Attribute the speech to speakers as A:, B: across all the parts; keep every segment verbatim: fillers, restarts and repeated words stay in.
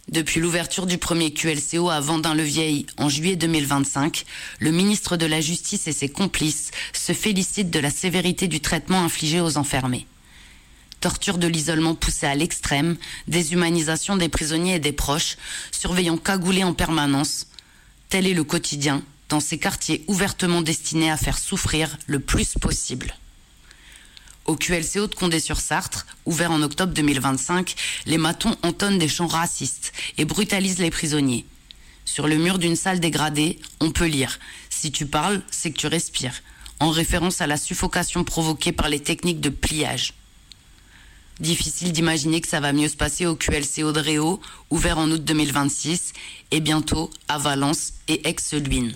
A: Depuis l'ouverture du premier Q L C O à Vendin-le-Vieil en juillet deux mille vingt-cinq, le ministre de la Justice et ses complices se félicitent de la sévérité du traitement infligé aux enfermés. Torture de l'isolement poussée à l'extrême, déshumanisation des prisonniers et des proches, surveillants cagoulés en permanence. Tel est le quotidien dans ces quartiers ouvertement destinés à faire souffrir le plus possible. Au Q L C O de Condé-sur-Sarthe, ouvert en octobre deux mille vingt-cinq, les matons entonnent des chants racistes et brutalisent les prisonniers. Sur le mur d'une salle dégradée, on peut lire « Si tu parles, c'est que tu respires », en référence à la suffocation provoquée par les techniques de pliage. Difficile d'imaginer que ça va mieux se passer au Q L C O de Réau, ouvert en août deux mille vingt-six, et bientôt à Valence et Aix-Luynes.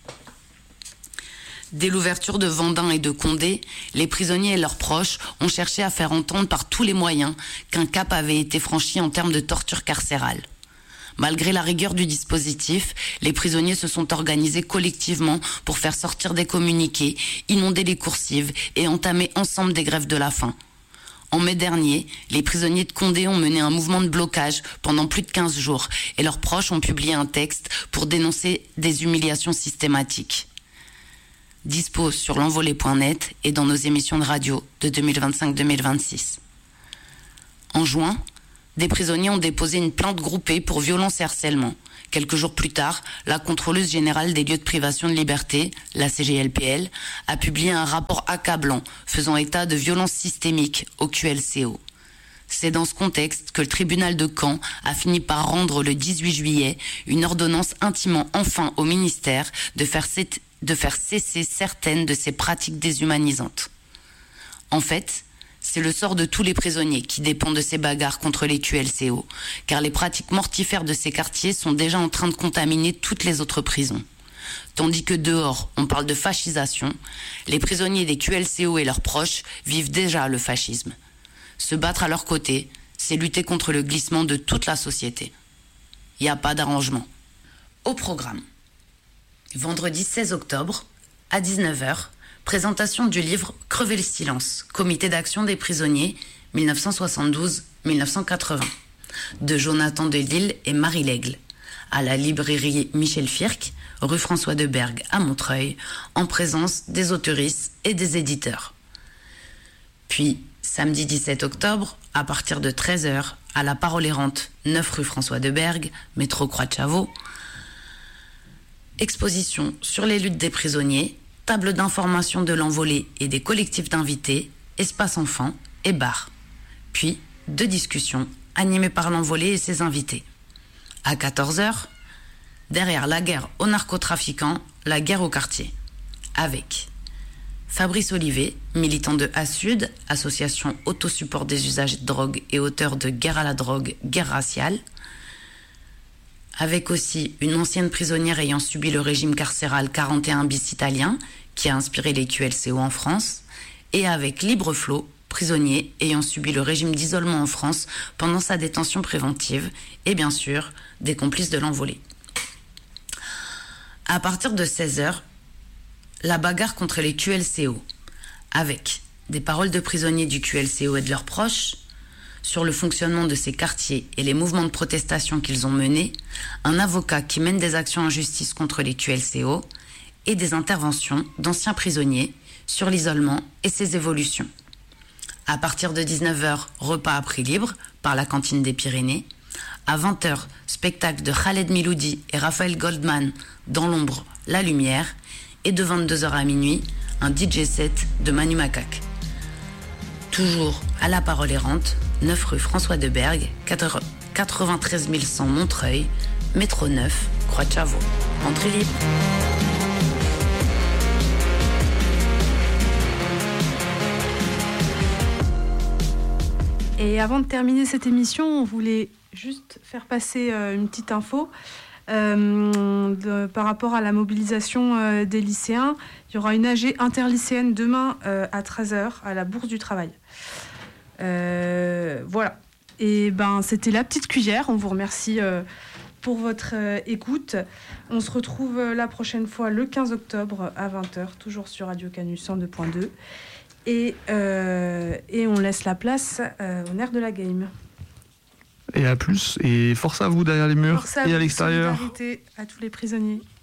A: Dès l'ouverture de Vendin et de Condé, les prisonniers et leurs proches ont cherché à faire entendre par tous les moyens qu'un cap avait été franchi en termes de torture carcérale. Malgré la rigueur du dispositif, les prisonniers se sont organisés collectivement pour faire sortir des communiqués, inonder les coursives et entamer ensemble des grèves de la faim. En mai dernier, les prisonniers de Condé ont mené un mouvement de blocage pendant plus de quinze jours et leurs proches ont publié un texte pour dénoncer des humiliations systématiques. Dispo sur l'envolée point net et dans nos émissions de radio de deux mille vingt-cinq deux mille vingt-six. En juin, des prisonniers ont déposé une plainte groupée pour violence et harcèlement. Quelques jours plus tard, la contrôleuse générale des lieux de privation de liberté, la C G L P L, a publié un rapport accablant faisant état de violences systémiques au Q L C O. C'est dans ce contexte que le tribunal de Caen a fini par rendre le dix-huit juillet une ordonnance intimant enfin au ministère de faire, de faire cesser certaines de ces pratiques déshumanisantes. En fait, c'est le sort de tous les prisonniers qui dépend de ces bagarres contre les Q L C O, car les pratiques mortifères de ces quartiers sont déjà en train de contaminer toutes les autres prisons. Tandis que dehors, on parle de fascisation, les prisonniers des Q L C O et leurs proches vivent déjà le fascisme. Se battre à leur côté, c'est lutter contre le glissement de toute la société. Il n'y a pas d'arrangement. Au programme. Vendredi seize octobre, à dix-neuf heures, présentation du livre « Crever le silence, comité d'action des prisonniers dix-neuf cent soixante-douze à dix-neuf cent quatre-vingts » de Jonathan Delisle et Marie Laigle, à la librairie Michel Firck, rue François de Bergue à Montreuil, en présence des autoristes et des éditeurs. Puis, samedi dix-sept octobre, à partir de treize heures, à la Parole errante, neuf rue François de Bergue, métro Croix de Chavaux, exposition sur les luttes des prisonniers, table d'information de l'envolée et des collectifs d'invités, espace enfants et bar. Puis, deux discussions animées par l'envolée et ses invités. À quatorze heures, derrière la guerre aux narcotrafiquants, la guerre au quartier. Avec Fabrice Olivet, militant de A-Sud, association autosupport des usagers de drogue et auteur de Guerre à la drogue, guerre raciale. Avec aussi une ancienne prisonnière ayant subi le régime carcéral quarante et un bis italien, qui a inspiré les Q L C O en France, et avec Libre Flot, prisonnier ayant subi le régime d'isolement en France pendant sa détention préventive, et bien sûr, des complices de l'envolée. À partir de seize heures, la bagarre contre les Q L C O, avec des paroles de prisonniers du Q L C O et de leurs proches, sur le fonctionnement de ces quartiers et les mouvements de protestation qu'ils ont menés, un avocat qui mène des actions en justice contre les Q L C O et des interventions d'anciens prisonniers sur l'isolement et ses évolutions. À partir de dix-neuf heures, repas à prix libre par la cantine des Pyrénées. À vingt heures, spectacle de Khaled Miloudi et Raphaël Goldman dans l'ombre, la lumière. Et de vingt-deux heures à minuit, un D J set de Manu Macaque. Toujours à la Parole errante, neuf rue François de Bergue, quatre-vingt-treize mille cent Montreuil, métro neuf, Croix de Chavaux. Entrée libre.
B: Et avant de terminer cette émission, on voulait juste faire passer euh, une petite info. Euh, de, par rapport à la mobilisation euh, des lycéens, il y aura une A G interlycéenne demain euh, à treize heures à la Bourse du Travail. Euh, voilà. Et ben, c'était la petite cuillère. On vous remercie euh, pour votre euh, écoute. On se retrouve euh, la prochaine fois le quinze octobre à vingt heures, toujours sur Radio Canus cent deux point deux. Et, euh, et on laisse la place euh, au nerf de la game.
C: et à plus. Et force à vous derrière les murs
B: Force à
C: et
B: vous,
C: à l'extérieur.
B: solidarité à tous les prisonniers.